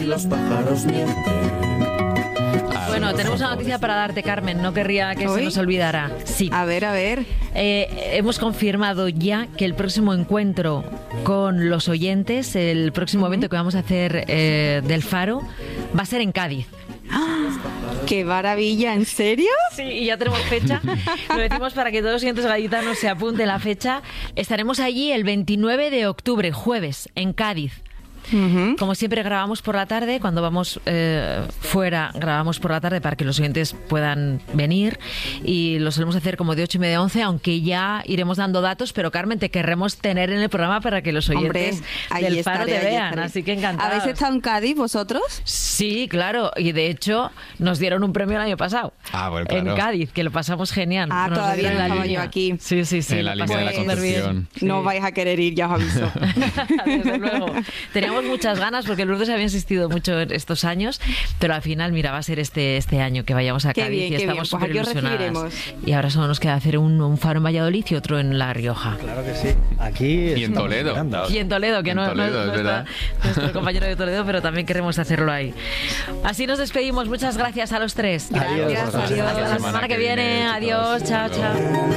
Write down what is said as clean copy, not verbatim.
los pájaros mienten. Bueno, tenemos una noticia para darte, Carmen. No querría que se nos olvidara. Sí. A ver. Hemos confirmado ya que el próximo encuentro con los oyentes, el próximo evento que vamos a hacer del Faro, va a ser en Cádiz. ¡Qué maravilla! ¿En serio? Sí, y ya tenemos fecha. Lo decimos para que todos los siguientes gaditanos se apunten la fecha. Estaremos allí el 29 de octubre, jueves, en Cádiz. Como siempre grabamos por la tarde, cuando vamos fuera grabamos por la tarde para que los oyentes puedan venir, y lo solemos hacer como de 8:30 a 11, aunque ya iremos dando datos, pero Carmen, te querremos tener en el programa para que los oyentes del Faro te vean, así que encantados. ¿Habéis estado en Cádiz vosotros? Sí, claro, y de hecho nos dieron un premio el año pasado. Bueno, claro. En Cádiz, que lo pasamos genial. Todavía no estaba yo aquí. Sí. En la línea de la Concepción. No vais a querer ir, ya os aviso. Desde luego. Teníamos muchas ganas porque Lourdes había insistido mucho en estos años, pero al final, mira, va a ser este año que vayamos a Cádiz y estamos súper ilusionadas. Y ahora solo nos queda hacer un faro en Valladolid y otro en La Rioja. Claro que sí. Aquí y en Toledo. Y en Toledo, que no es nuestro compañero de Toledo, pero también queremos hacerlo ahí. Así nos despedimos. Muchas gracias a los tres. Adiós. Hasta la semana que viene. Adiós. Chao.